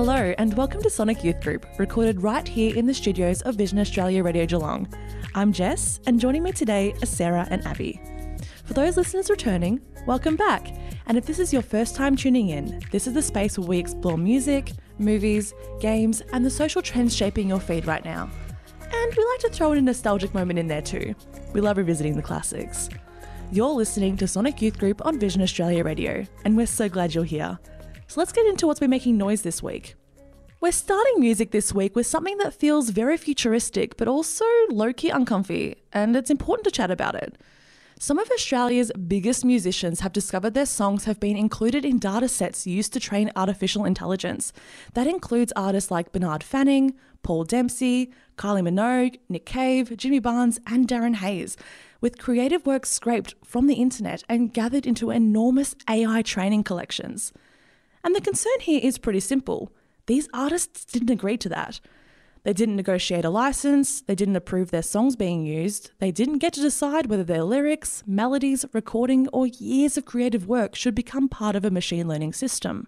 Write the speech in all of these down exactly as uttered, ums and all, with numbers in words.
Hello and welcome to Sonic Youth Group, recorded right here in the studios of Vision Australia Radio Geelong. I'm Jess, and joining me today are Sarah and Abby. For those listeners returning, welcome back. And if this is your first time tuning in, this is the space where we explore music, movies, games, and the social trends shaping your feed right now. And we like to throw in a nostalgic moment in there too. We love revisiting the classics. You're listening to Sonic Youth Group on Vision Australia Radio, and we're so glad you're here. So let's get into what's been making noise this week. We're starting music this week with something that feels very futuristic, but also low-key uncomfy, and it's important to chat about it. Some of Australia's biggest musicians have discovered their songs have been included in data sets used to train artificial intelligence. That includes artists like Bernard Fanning, Paul Dempsey, Kylie Minogue, Nick Cave, Jimmy Barnes, and Darren Hayes, with creative works scraped from the internet and gathered into enormous A I training collections. And the concern here is pretty simple. These artists didn't agree to that. They didn't negotiate a license, they didn't approve their songs being used, they didn't get to decide whether their lyrics, melodies, recording, or years of creative work should become part of a machine learning system.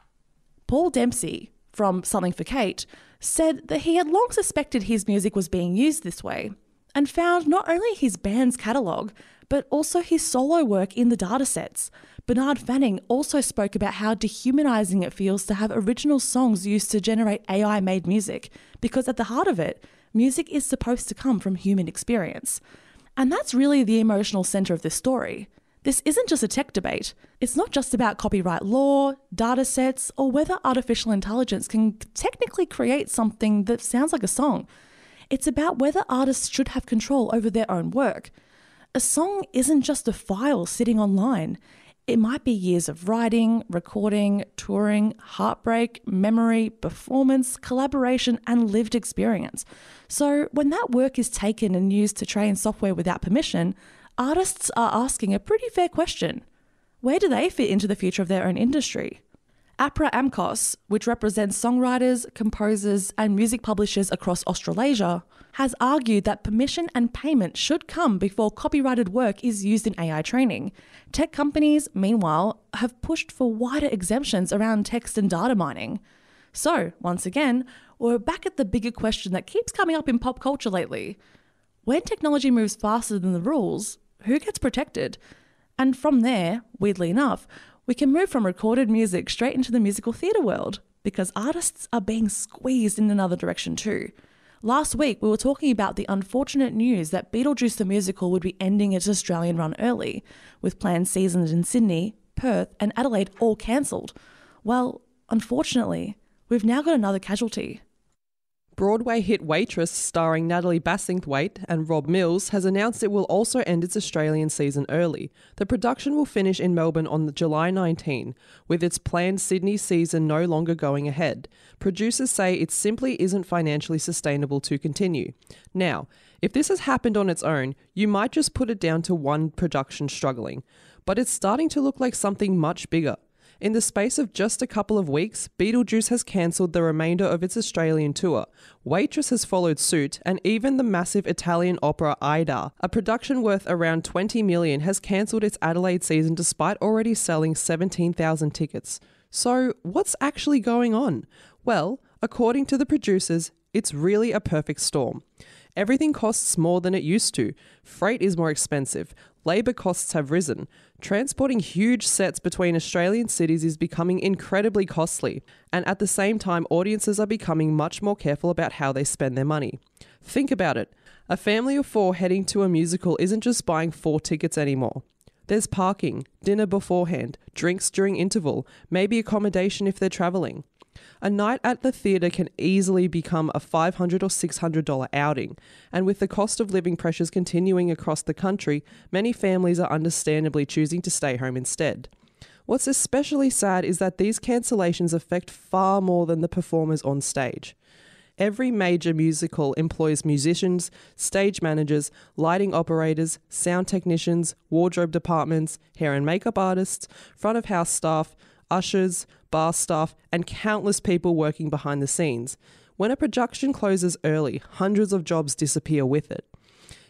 Paul Dempsey, from Something for Kate, said that he had long suspected his music was being used this way, and found not only his band's catalogue, but also his solo work in the datasets. Bernard Fanning also spoke about how dehumanising it feels to have original songs used to generate A I-made music, because at the heart of it, music is supposed to come from human experience. And that's really the emotional centre of this story. This isn't just a tech debate. It's not just about copyright law, datasets, or whether artificial intelligence can technically create something that sounds like a song. It's about whether artists should have control over their own work. A song isn't just a file sitting online. It might be years of writing, recording, touring, heartbreak, memory, performance, collaboration, and lived experience. So when that work is taken and used to train software without permission, artists are asking a pretty fair question. Where do they fit into the future of their own industry? APRA AMCOS, which represents songwriters, composers, and music publishers across Australasia, has argued that permission and payment should come before copyrighted work is used in A I training. Tech companies, meanwhile, have pushed for wider exemptions around text and data mining. So, once again, we're back at the bigger question that keeps coming up in pop culture lately. When technology moves faster than the rules, who gets protected? And from there, weirdly enough, we can move from recorded music straight into the musical theatre world, because artists are being squeezed in another direction too. Last week, we were talking about the unfortunate news that Beetlejuice the Musical would be ending its Australian run early, with planned seasons in Sydney, Perth and Adelaide all cancelled. Well, unfortunately, we've now got another casualty. Broadway hit Waitress, starring Natalie Bassingthwaighte and Rob Mills, has announced it will also end its Australian season early. The production will finish in Melbourne on July nineteenth, with its planned Sydney season no longer going ahead. Producers say it simply isn't financially sustainable to continue. Now, if this has happened on its own, you might just put it down to one production struggling. But it's starting to look like something much bigger. In the space of just a couple of weeks, Beetlejuice has cancelled the remainder of its Australian tour. Waitress has followed suit, and even the massive Italian opera Aida, a production worth around twenty million dollars, has cancelled its Adelaide season despite already selling seventeen thousand tickets. So, what's actually going on? Well, according to the producers, it's really a perfect storm. Everything costs more than it used to. Freight is more expensive. Labour costs have risen. Transporting huge sets between Australian cities is becoming incredibly costly. And at the same time, audiences are becoming much more careful about how they spend their money. Think about it. A family of four heading to a musical isn't just buying four tickets anymore. There's parking, dinner beforehand, drinks during interval, maybe accommodation if they're travelling. A night at the theatre can easily become a five hundred dollars or six hundred dollars outing, and with the cost of living pressures continuing across the country, many families are understandably choosing to stay home instead. What's especially sad is that these cancellations affect far more than the performers on stage. Every major musical employs musicians, stage managers, lighting operators, sound technicians, wardrobe departments, hair and makeup artists, front of house staff, ushers, bar staff, and countless people working behind the scenes. When a production closes early, hundreds of jobs disappear with it.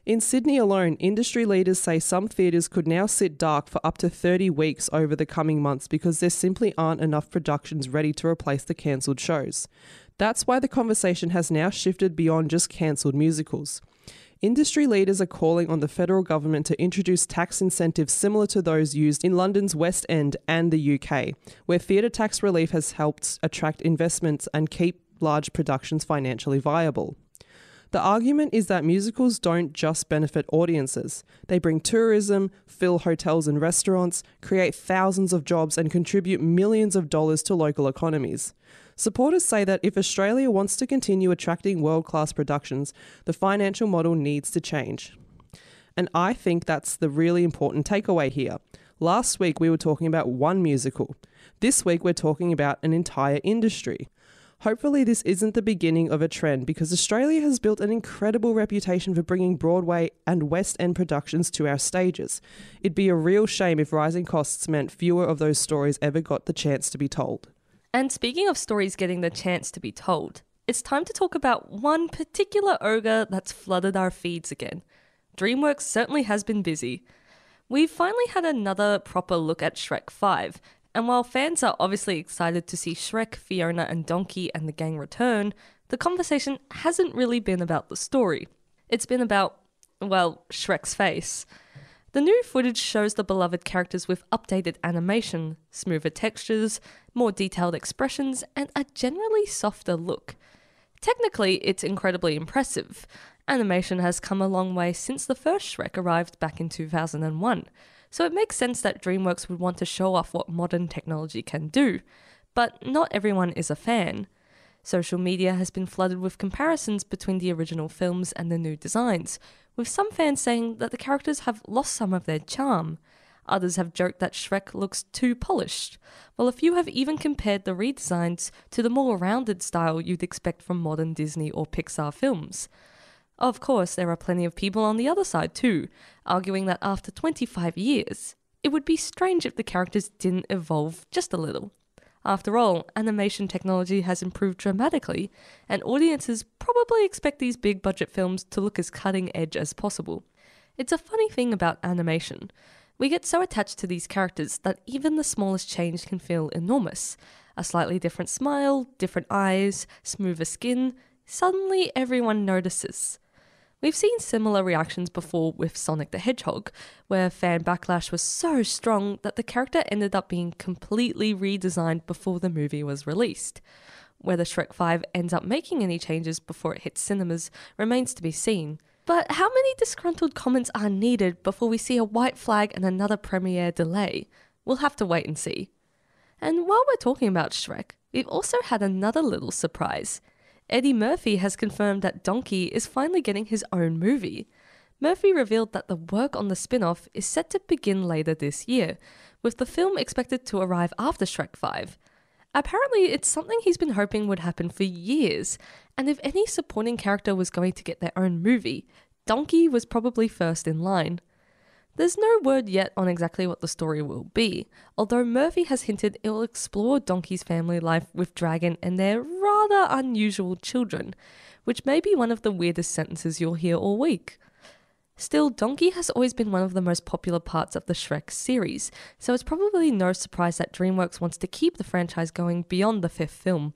In Sydney alone, industry leaders say some theatres could now sit dark for up to thirty weeks over the coming months because there simply aren't enough productions ready to replace the cancelled shows. That's why the conversation has now shifted beyond just cancelled musicals. Industry leaders are calling on the federal government to introduce tax incentives similar to those used in London's West End and the U K, where theatre tax relief has helped attract investments and keep large productions financially viable. The argument is that musicals don't just benefit audiences. They bring tourism, fill hotels and restaurants, create thousands of jobs and contribute millions of dollars to local economies. Supporters say that if Australia wants to continue attracting world-class productions, the financial model needs to change. And I think that's the really important takeaway here. Last week we were talking about one musical. This week we're talking about an entire industry. Hopefully this isn't the beginning of a trend because Australia has built an incredible reputation for bringing Broadway and West End productions to our stages. It'd be a real shame if rising costs meant fewer of those stories ever got the chance to be told. And speaking of stories getting the chance to be told, it's time to talk about one particular ogre that's flooded our feeds again. DreamWorks certainly has been busy. We've finally had another proper look at Shrek five, and while fans are obviously excited to see Shrek, Fiona and Donkey and the gang return, the conversation hasn't really been about the story. It's been about, well, Shrek's face. The new footage shows the beloved characters with updated animation, smoother textures, more detailed expressions, and a generally softer look. Technically, it's incredibly impressive. Animation has come a long way since the first Shrek arrived back in two thousand one. So it makes sense that DreamWorks would want to show off what modern technology can do, but not everyone is a fan. Social media has been flooded with comparisons between the original films and the new designs, with some fans saying that the characters have lost some of their charm. Others have joked that Shrek looks too polished, while a few have even compared the redesigns to the more rounded style you'd expect from modern Disney or Pixar films. Of course, there are plenty of people on the other side too, arguing that after twenty-five years, it would be strange if the characters didn't evolve just a little. After all, animation technology has improved dramatically, and audiences probably expect these big budget films to look as cutting edge as possible. It's a funny thing about animation. We get so attached to these characters that even the smallest change can feel enormous. A slightly different smile, different eyes, smoother skin, suddenly everyone notices. We've seen similar reactions before with Sonic the Hedgehog, where fan backlash was so strong that the character ended up being completely redesigned before the movie was released. Whether Shrek five ends up making any changes before it hits cinemas remains to be seen. But how many disgruntled comments are needed before we see a white flag and another premiere delay? We'll have to wait and see. And while we're talking about Shrek, we've also had another little surprise. Eddie Murphy has confirmed that Donkey is finally getting his own movie. Murphy revealed that the work on the spin-off is set to begin later this year, with the film expected to arrive after Shrek five. Apparently, it's something he's been hoping would happen for years, and if any supporting character was going to get their own movie, Donkey was probably first in line. There's no word yet on exactly what the story will be, although Murphy has hinted it will explore Donkey's family life with Dragon and their rather unusual children, which may be one of the weirdest sentences you'll hear all week. Still, Donkey has always been one of the most popular parts of the Shrek series, so it's probably no surprise that DreamWorks wants to keep the franchise going beyond the fifth film.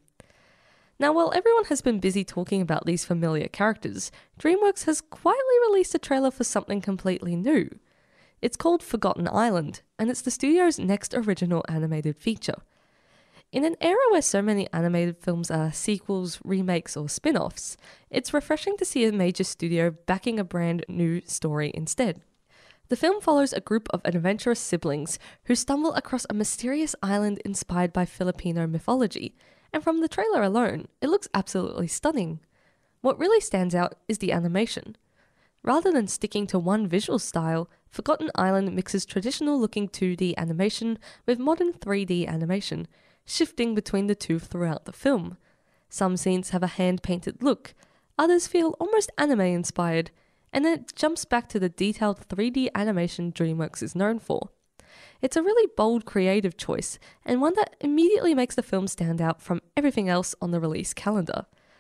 Now, while everyone has been busy talking about these familiar characters, DreamWorks has quietly released a trailer for something completely new. It's called Forgotten Island, and it's the studio's next original animated feature. In an era where so many animated films are sequels, remakes, or spin-offs, it's refreshing to see a major studio backing a brand new story instead. The film follows a group of adventurous siblings who stumble across a mysterious island inspired by Filipino mythology, and from the trailer alone, it looks absolutely stunning. What really stands out is the animation. Rather than sticking to one visual style, Forgotten Island mixes traditional-looking two D animation with modern three D animation, shifting between the two throughout the film. Some scenes have a hand-painted look, others feel almost anime-inspired, and then it jumps back to the detailed three D animation DreamWorks is known for. It's a really bold creative choice, and one that immediately makes the film stand out from everything else on the release calendar.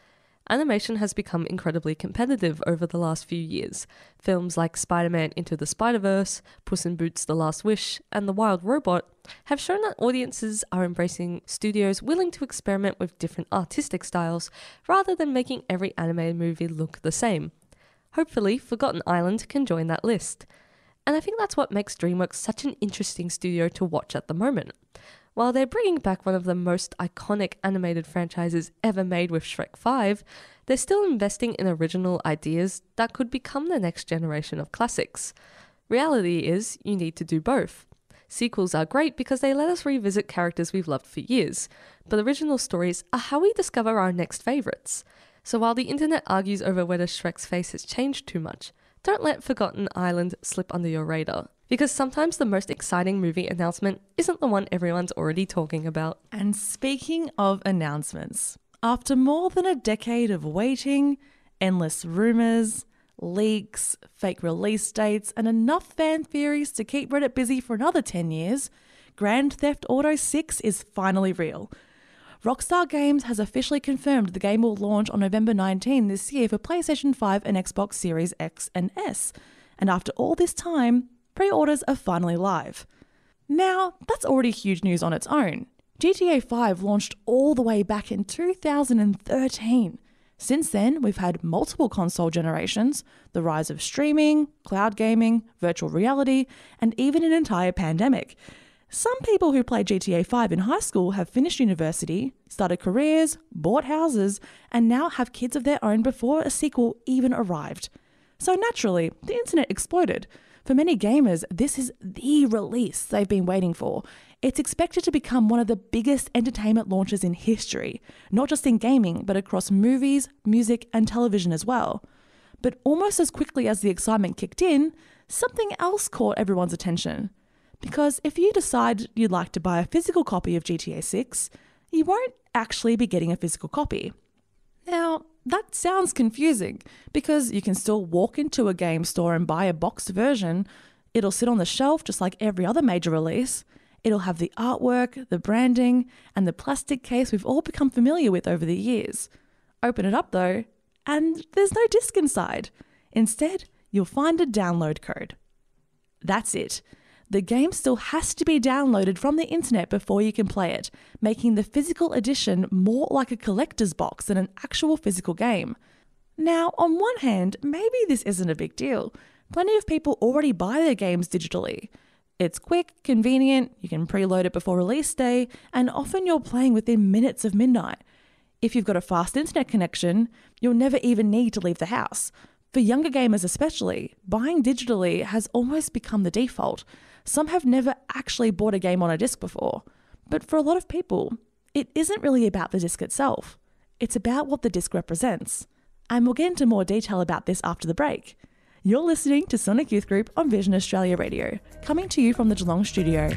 animation has become incredibly competitive over the last few years. Films like Spider-Man Into the Spider-Verse, Puss in Boots: The Last Wish, and The Wild Robot have shown that audiences are embracing studios willing to experiment with different artistic styles rather than making every animated movie look the same. Hopefully, Forgotten Island can join that list. And I think that's what makes DreamWorks such an interesting studio to watch at the moment. While they're bringing back one of the most iconic animated franchises ever made with Shrek five, they're still investing in original ideas that could become the next generation of classics. Reality is, you need to do both. Sequels are great because they let us revisit characters we've loved for years, but original stories are how we discover our next favourites. So while the internet argues over whether Shrek's face has changed too much, don't let Forgotten Island slip under your radar. Because sometimes the most exciting movie announcement isn't the one everyone's already talking about. And speaking of announcements, after more than a decade of waiting, endless rumours, leaks, fake release dates, and enough fan theories to keep Reddit busy for another ten years, Grand Theft Auto six is finally real. Rockstar Games has officially confirmed the game will launch on November nineteenth this year for PlayStation five and Xbox Series X and S. And after all this time, pre-orders are finally live. Now, that's already huge news on its own. G T A five launched all the way back in two thousand thirteen. Since then, we've had multiple console generations, the rise of streaming, cloud gaming, virtual reality, and even an entire pandemic. Some people who played G T A five in high school have finished university, started careers, bought houses, and now have kids of their own before a sequel even arrived. So naturally, the internet exploded. For many gamers, this is the release they've been waiting for. It's expected to become one of the biggest entertainment launches in history, not just in gaming, but across movies, music, and television as well. But almost as quickly as the excitement kicked in, something else caught everyone's attention. Because if you decide you'd like to buy a physical copy of G T A six, you won't actually be getting a physical copy. Now, that sounds confusing, because you can still walk into a game store and buy a boxed version. It'll sit on the shelf just like every other major release. It'll have the artwork, the branding, and the plastic case we've all become familiar with over the years. Open it up though, and there's no disc inside. Instead, you'll find a download code. That's it. The game still has to be downloaded from the internet before you can play it, making the physical edition more like a collector's box than an actual physical game. Now, on one hand, maybe this isn't a big deal. Plenty of people already buy their games digitally. It's quick, convenient, you can preload it before release day, and often you're playing within minutes of midnight. If you've got a fast internet connection, you'll never even need to leave the house. For younger gamers especially, buying digitally has almost become the default. Some have never actually bought a game on a disc before. But for a lot of people, it isn't really about the disc itself. It's about what the disc represents. And we'll get into more detail about this after the break. You're listening to Sonic Youth Group on Vision Australia Radio, coming to you from the Geelong studio.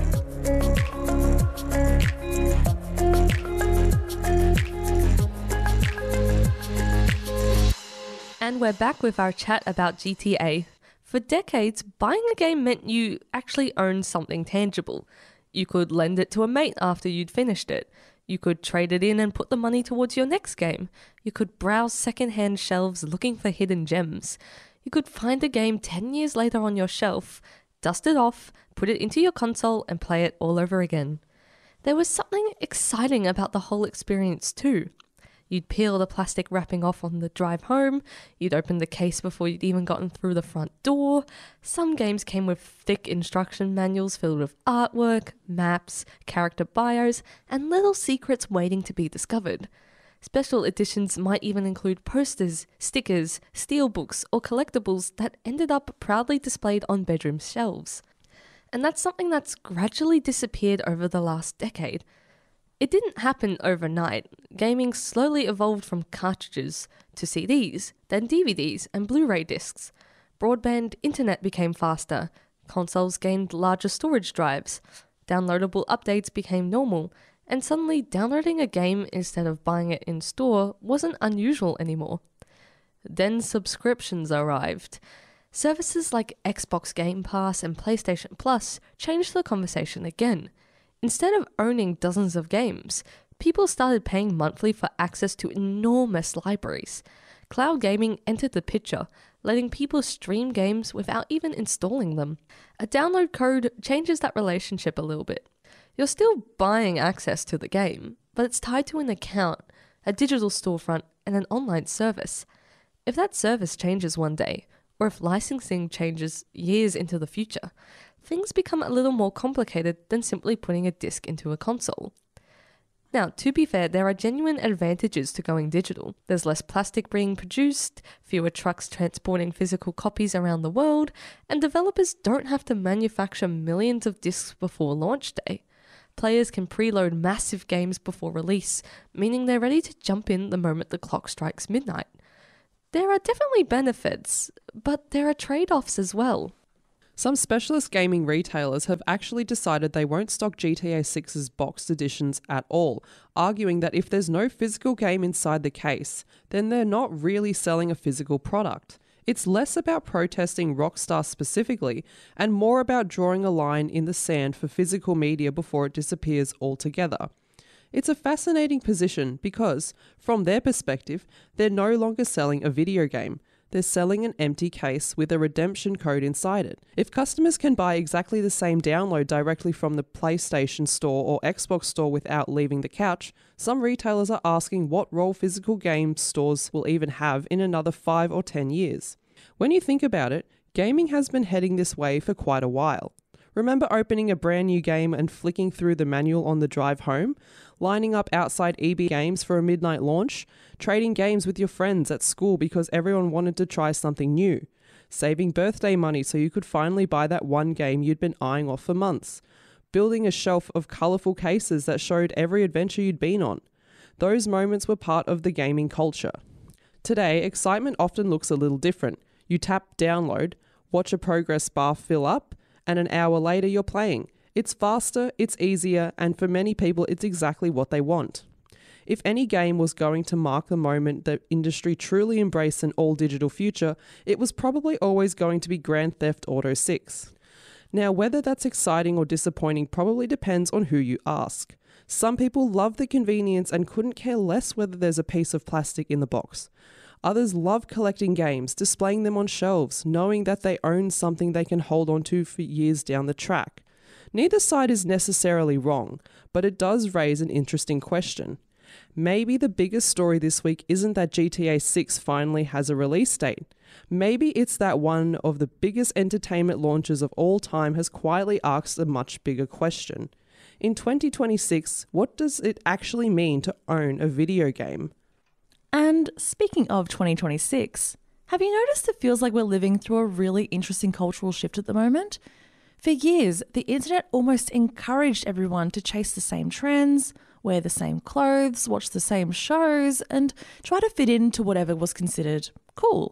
And we're back with our chat about G T A. For decades, buying a game meant you actually owned something tangible. You could lend it to a mate after you'd finished it. You could trade it in and put the money towards your next game. You could browse second-hand shelves looking for hidden gems. You could find a game ten years later on your shelf, dust it off, put it into your console, and play it all over again. There was something exciting about the whole experience too. You'd peel the plastic wrapping off on the drive home, you'd open the case before you'd even gotten through the front door. Some games came with thick instruction manuals filled with artwork, maps, character bios, and little secrets waiting to be discovered. Special editions might even include posters, stickers, steelbooks, or collectibles that ended up proudly displayed on bedroom shelves. And that's something that's gradually disappeared over the last decade. It didn't happen overnight. Gaming slowly evolved from cartridges to C Ds, then D V Ds and Blu-ray discs. Broadband internet became faster. Consoles gained larger storage drives. Downloadable updates became normal. And suddenly downloading a game instead of buying it in store wasn't unusual anymore. Then subscriptions arrived. Services like Xbox Game Pass and PlayStation Plus changed the conversation again. Instead of owning dozens of games, people started paying monthly for access to enormous libraries. Cloud gaming entered the picture, letting people stream games without even installing them. A download code changes that relationship a little bit. You're still buying access to the game, but it's tied to an account, a digital storefront, and an online service. If that service changes one day, or if licensing changes years into the future, things become a little more complicated than simply putting a disc into a console. Now, to be fair, there are genuine advantages to going digital. There's less plastic being produced, fewer trucks transporting physical copies around the world, and developers don't have to manufacture millions of discs before launch day. Players can preload massive games before release, meaning they're ready to jump in the moment the clock strikes midnight. There are definitely benefits, but there are trade-offs as well. Some specialist gaming retailers have actually decided they won't stock G T A six's boxed editions at all, arguing that if there's no physical game inside the case, then they're not really selling a physical product. It's less about protesting Rockstar specifically, and more about drawing a line in the sand for physical media before it disappears altogether. It's a fascinating position because, from their perspective, they're no longer selling a video game. They're selling an empty case with a redemption code inside it. If customers can buy exactly the same download directly from the PlayStation Store or Xbox Store without leaving the couch, some retailers are asking what role physical game stores will even have in another five or ten years. When you think about it, gaming has been heading this way for quite a while. Remember opening a brand new game and flicking through the manual on the drive home? Lining up outside E B Games for a midnight launch? Trading games with your friends at school because everyone wanted to try something new? Saving birthday money so you could finally buy that one game you'd been eyeing off for months? Building a shelf of colourful cases that showed every adventure you'd been on? Those moments were part of the gaming culture. Today, excitement often looks a little different. You tap download, watch a progress bar fill up, and an hour later you're playing. It's faster, it's easier, and for many people it's exactly what they want. If any game was going to mark the moment the industry truly embraced an all-digital future, it was probably always going to be Grand Theft Auto six. Now, whether that's exciting or disappointing probably depends on who you ask. Some people love the convenience and couldn't care less whether there's a piece of plastic in the box. Others love collecting games, displaying them on shelves, knowing that they own something they can hold on to for years down the track. Neither side is necessarily wrong, but it does raise an interesting question. Maybe the biggest story this week isn't that G T A six finally has a release date. Maybe it's that one of the biggest entertainment launches of all time has quietly asked a much bigger question. In twenty twenty-six, what does it actually mean to own a video game? And speaking of twenty twenty-six, have you noticed it feels like we're living through a really interesting cultural shift at the moment? For years, the internet almost encouraged everyone to chase the same trends, wear the same clothes, watch the same shows, and try to fit into whatever was considered cool.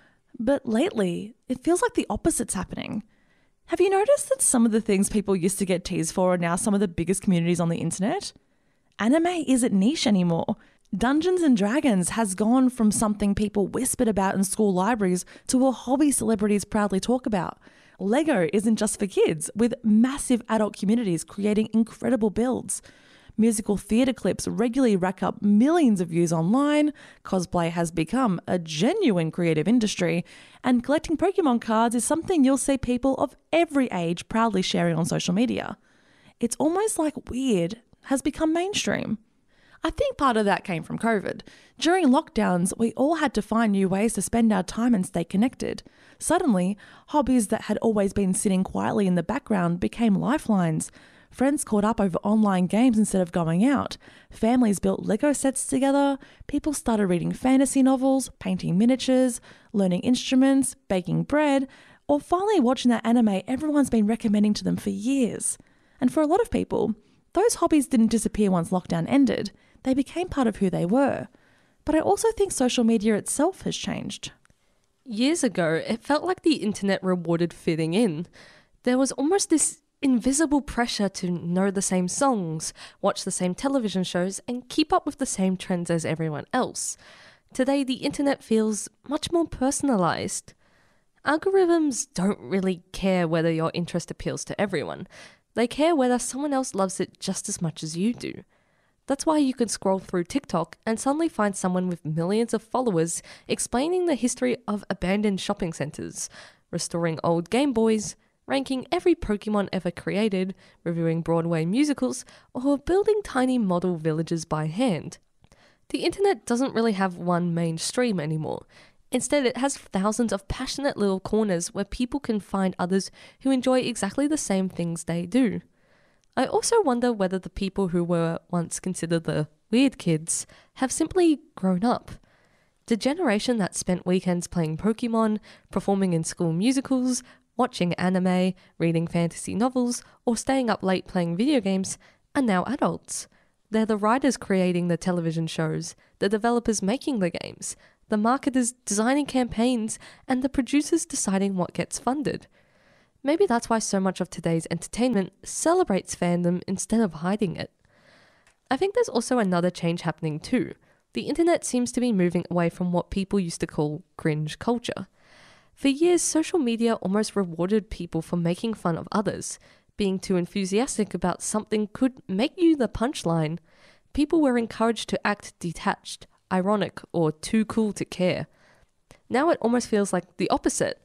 But lately, it feels like the opposite's happening. Have you noticed that some of the things people used to get teased for are now some of the biggest communities on the internet? Anime isn't niche anymore. Dungeons and Dragons has gone from something people whispered about in school libraries to a hobby celebrities proudly talk about. Lego isn't just for kids, with massive adult communities creating incredible builds. Musical theatre clips regularly rack up millions of views online, cosplay has become a genuine creative industry, and collecting Pokemon cards is something you'll see people of every age proudly sharing on social media. It's almost like weird has become mainstream. I think part of that came from COVID. During lockdowns, we all had to find new ways to spend our time and stay connected. Suddenly, hobbies that had always been sitting quietly in the background became lifelines. Friends caught up over online games instead of going out. Families built Lego sets together. People started reading fantasy novels, painting miniatures, learning instruments, baking bread, or finally watching that anime everyone's been recommending to them for years. And for a lot of people, those hobbies didn't disappear once lockdown ended. They became part of who they were. But I also think social media itself has changed. Years ago, it felt like the internet rewarded fitting in. There was almost this invisible pressure to know the same songs, watch the same television shows, and keep up with the same trends as everyone else. Today, the internet feels much more personalized. Algorithms don't really care whether your interest appeals to everyone. They care whether someone else loves it just as much as you do. That's why you can scroll through TikTok and suddenly find someone with millions of followers explaining the history of abandoned shopping centers, restoring old Game Boys, ranking every Pokemon ever created, reviewing Broadway musicals, or building tiny model villages by hand. The internet doesn't really have one mainstream anymore. Instead, it has thousands of passionate little corners where people can find others who enjoy exactly the same things they do. I also wonder whether the people who were once considered the weird kids have simply grown up. The generation that spent weekends playing Pokemon, performing in school musicals, watching anime, reading fantasy novels, or staying up late playing video games are now adults. They're the writers creating the television shows, the developers making the games, the marketers designing campaigns, and the producers deciding what gets funded. Maybe that's why so much of today's entertainment celebrates fandom instead of hiding it. I think there's also another change happening too. The internet seems to be moving away from what people used to call cringe culture. For years, social media almost rewarded people for making fun of others. Being too enthusiastic about something could make you the punchline. People were encouraged to act detached, ironic, or too cool to care. Now it almost feels like the opposite.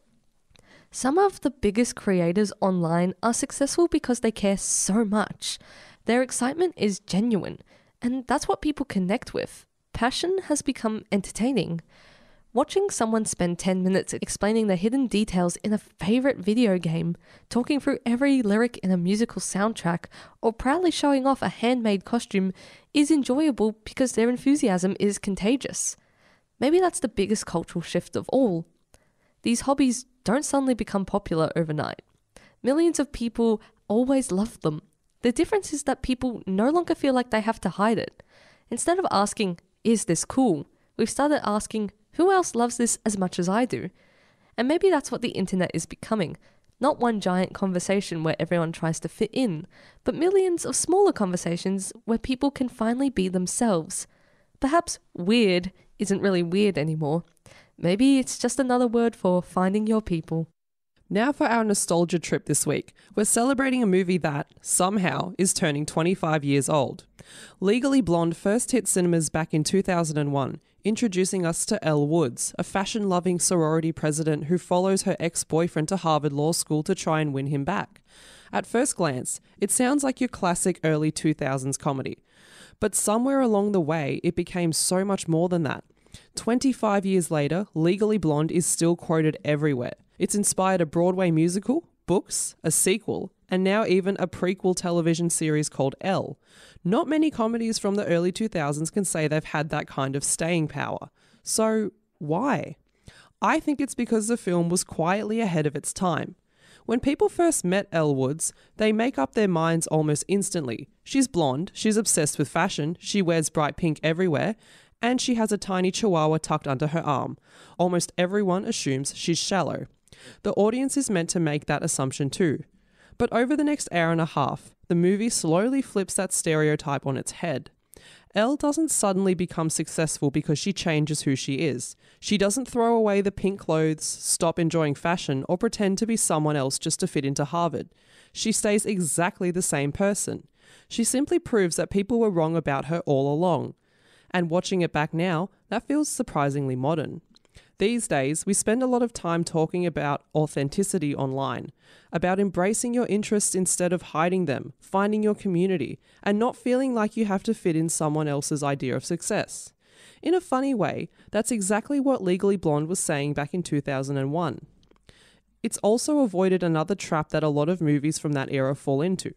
Some of the biggest creators online are successful because they care so much. Their excitement is genuine, and that's what people connect with. Passion has become entertaining. Watching someone spend ten minutes explaining the hidden details in a favorite video game, talking through every lyric in a musical soundtrack, or proudly showing off a handmade costume is enjoyable because their enthusiasm is contagious. Maybe that's the biggest cultural shift of all. These hobbies don't suddenly become popular overnight. Millions of people always loved them. The difference is that people no longer feel like they have to hide it. Instead of asking, "Is this cool?" we've started asking, "Who else loves this as much as I do?" And maybe that's what the internet is becoming. Not one giant conversation where everyone tries to fit in, but millions of smaller conversations where people can finally be themselves. Perhaps weird isn't really weird anymore. Maybe it's just another word for finding your people. Now for our nostalgia trip this week. We're celebrating a movie that, somehow, is turning twenty-five years old. Legally Blonde first hit cinemas back in two thousand one, introducing us to Elle Woods, a fashion-loving sorority president who follows her ex-boyfriend to Harvard Law School to try and win him back. At first glance, it sounds like your classic early two thousands comedy. But somewhere along the way, it became so much more than that. twenty-five years later, Legally Blonde is still quoted everywhere. It's inspired a Broadway musical, books, a sequel, and now even a prequel television series called Elle. Not many comedies from the early two thousands can say they've had that kind of staying power. So, why? I think it's because the film was quietly ahead of its time. When people first met Elle Woods, they make up their minds almost instantly. She's blonde, she's obsessed with fashion, she wears bright pink everywhere, and she has a tiny chihuahua tucked under her arm. Almost everyone assumes she's shallow. The audience is meant to make that assumption too. But over the next hour and a half, the movie slowly flips that stereotype on its head. Elle doesn't suddenly become successful because she changes who she is. She doesn't throw away the pink clothes, stop enjoying fashion, or pretend to be someone else just to fit into Harvard. She stays exactly the same person. She simply proves that people were wrong about her all along. And watching it back now, that feels surprisingly modern. These days, we spend a lot of time talking about authenticity online, about embracing your interests instead of hiding them, finding your community, and not feeling like you have to fit in someone else's idea of success. In a funny way, that's exactly what Legally Blonde was saying back in two thousand one. It's also avoided another trap that a lot of movies from that era fall into.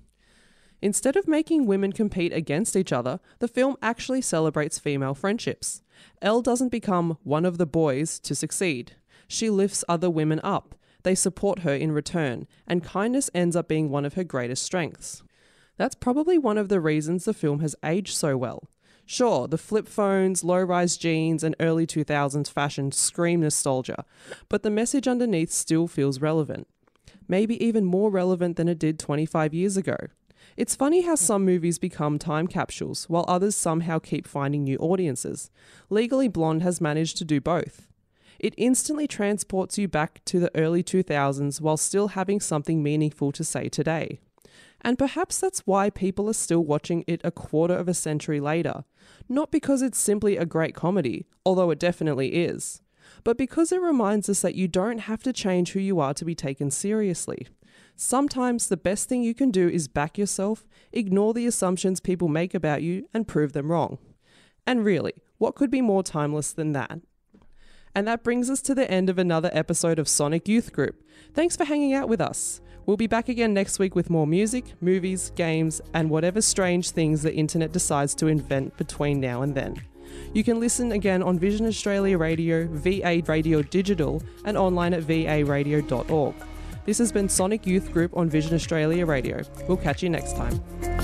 Instead of making women compete against each other, the film actually celebrates female friendships. Elle doesn't become one of the boys to succeed. She lifts other women up. They support her in return, and kindness ends up being one of her greatest strengths. That's probably one of the reasons the film has aged so well. Sure, the flip phones, low-rise jeans, and early two thousands fashion scream nostalgia, but the message underneath still feels relevant. Maybe even more relevant than it did twenty-five years ago. It's funny how some movies become time capsules, while others somehow keep finding new audiences. Legally Blonde has managed to do both. It instantly transports you back to the early two thousands while still having something meaningful to say today. And perhaps that's why people are still watching it a quarter of a century later. Not because it's simply a great comedy, although it definitely is, but because it reminds us that you don't have to change who you are to be taken seriously. Sometimes the best thing you can do is back yourself, ignore the assumptions people make about you, and prove them wrong. And really, what could be more timeless than that? And that brings us to the end of another episode of Sonic Youth Group. Thanks for hanging out with us. We'll be back again next week with more music, movies, games, and whatever strange things the internet decides to invent between now and then. You can listen again on Vision Australia Radio, V A Radio Digital, and online at v a radio dot org. This has been Sonic Youth Group on Vision Australia Radio. We'll catch you next time.